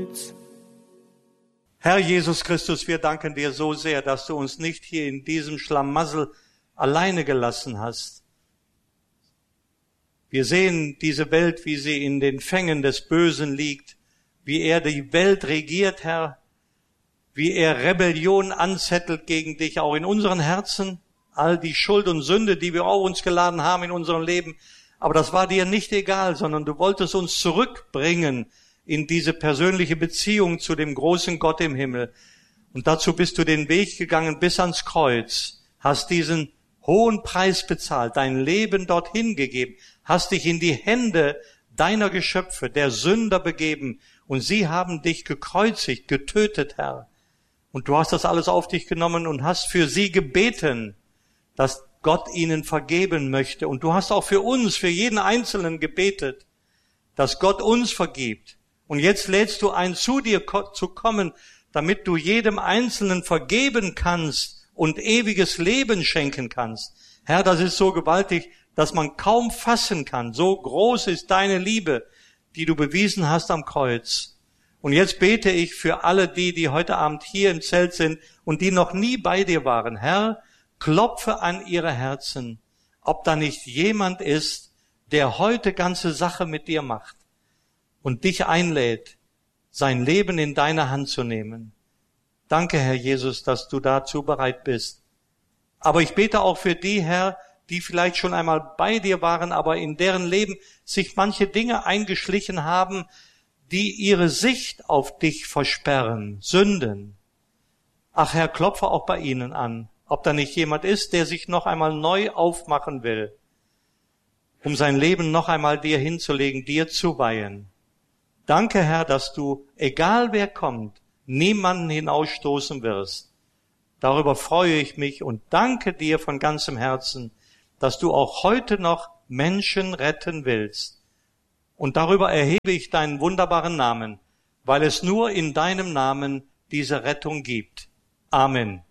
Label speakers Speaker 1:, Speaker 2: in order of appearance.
Speaker 1: Kreuz.
Speaker 2: Herr Jesus Christus, wir danken dir so sehr, dass du uns nicht hier in diesem Schlamassel alleine gelassen hast. Wir sehen diese Welt, wie sie in den Fängen des Bösen liegt, wie er die Welt regiert, Herr, wie er Rebellion anzettelt gegen dich, auch in unseren Herzen, all die Schuld und Sünde, die wir auf uns geladen haben in unserem Leben. Aber das war dir nicht egal, sondern du wolltest uns zurückbringen in diese persönliche Beziehung zu dem großen Gott im Himmel. Und dazu bist du den Weg gegangen bis ans Kreuz, hast diesen hohen Preis bezahlt, dein Leben dorthin gegeben, hast dich in die Hände deiner Geschöpfe, der Sünder begeben, und sie haben dich gekreuzigt, getötet, Herr. Und du hast das alles auf dich genommen und hast für sie gebeten, dass Gott ihnen vergeben möchte. Und du hast auch für uns, für jeden Einzelnen gebetet, dass Gott uns vergibt. Und jetzt lädst du ein, zu dir zu kommen, damit du jedem Einzelnen vergeben kannst und ewiges Leben schenken kannst. Herr, das ist so gewaltig, dass man kaum fassen kann. So groß ist deine Liebe, die du bewiesen hast am Kreuz. Und jetzt bete ich für alle die heute Abend hier im Zelt sind und die noch nie bei dir waren. Herr, klopfe an ihre Herzen, ob da nicht jemand ist, der heute ganze Sache mit dir macht und dich einlädt, sein Leben in deine Hand zu nehmen. Danke, Herr Jesus, dass du dazu bereit bist. Aber ich bete auch für die, Herr, die vielleicht schon einmal bei dir waren, aber in deren Leben sich manche Dinge eingeschlichen haben, die ihre Sicht auf dich versperren, Sünden. Ach Herr, klopfe auch bei ihnen an, ob da nicht jemand ist, der sich noch einmal neu aufmachen will, um sein Leben noch einmal dir hinzulegen, dir zu weihen. Danke, Herr, dass du, egal wer kommt, niemanden hinausstoßen wirst. Darüber freue ich mich und danke dir von ganzem Herzen, dass du auch heute noch Menschen retten willst. Und darüber erhebe ich deinen wunderbaren Namen, weil es nur in deinem Namen diese Rettung gibt. Amen.